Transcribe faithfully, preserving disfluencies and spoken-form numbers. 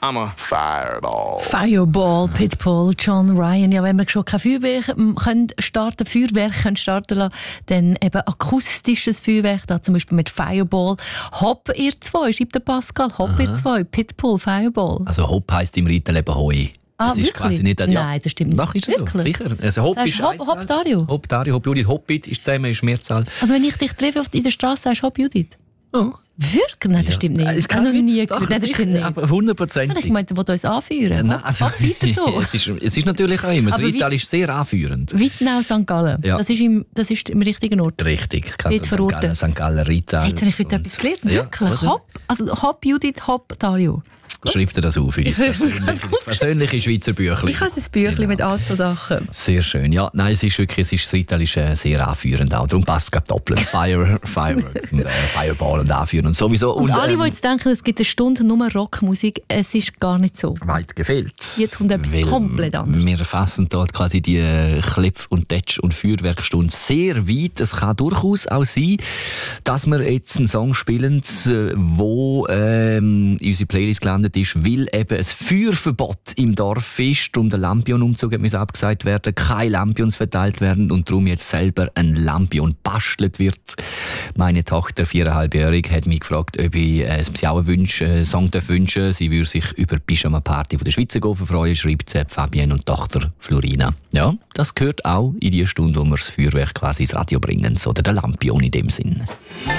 I'm a fireball. Fireball, Pitbull, John Ryan. Ja, wenn wir schon kein Feuerwerk können starten, Feuerwerk können starten lassen, dann eben akustisches Feuerwerk, da zum Beispiel mit Fireball. Hopp, ihr zwei, schreibt der Pascal. Hopp, Aha. ihr zwei, Pitbull, Fireball. Also Hopp heisst im Reiterleben Heu. Ah, das ist wirklich? quasi nicht ein, ja. Nein, das stimmt nicht. Doch, ist es so, sicher. Also Hopp sagst ist Hopp, Hopp Dario? Hopp Dario, Hopp Judith, Hoppit ist zusammen, ist Mehrzahl. Also wenn ich dich treffe in der Straße, sagst du Hopp Judith? Oh. Wirklich? Nein, das ja. stimmt nicht. Das ich habe noch nie gehört. Nein, das stimmt nicht. Aber hundertprozentig. Ich meinte, wo uns anführen. Nein, also, Hopp, weiter so. es, ist, es ist natürlich auch immer. Das Rital ist sehr anführend. Wittenau, Sankt Gallen. Ja. Das, ist im, das ist im richtigen Ort. Richtig. Dort verortet. Sankt Gallen, Rital. Jetzt habe ich heute etwas gelernt. Wirklich. Ja, Hopp, also Hopp, Judith, Hopp, Dario. Schreibt er das auf in das persönliche, das persönliche Schweizer Büchlein. Ich habe ein Büchlein genau. mit all so Sachen. Sehr schön. Ja, nein, es ist wirklich, es ist, das Rital ist äh, sehr anführend auch. Darum passt es gerade doppelt. Fire, Fireworks und äh, Fireball und anführend und sowieso. Und, und alle, ähm, die jetzt denken, es gibt eine Stunde nur Rockmusik, es ist gar nicht so. Weit gefehlt. Jetzt kommt etwas Weil komplett anderes. Wir fassen dort quasi die äh, Klipf- und Tetsch- und Feuerwerkstunde sehr weit. Es kann durchaus auch sein, dass wir jetzt einen Song spielen, wo ähm, in unsere Playlist gelandet ist, weil eben ein Feuerverbot im Dorf ist. Um den Lampion-Umzug muss abgesagt werden, keine Lampions verteilt werden und darum jetzt selber ein Lampion bastelt wird. Meine Tochter, viereinhalbjährig, hat mich gefragt, ob ich äh, sie auch einen Wunsch, äh, Song wünschen darf. Sie würde sich über die Pyjama-Party von der Schweizer Gofen freuen, schreibt sie Fabienne und Tochter Florina. Ja, das gehört auch in die Stunde, wo wir das Feuerwerk quasi ins Radio bringen, oder der Lampion in dem Sinn.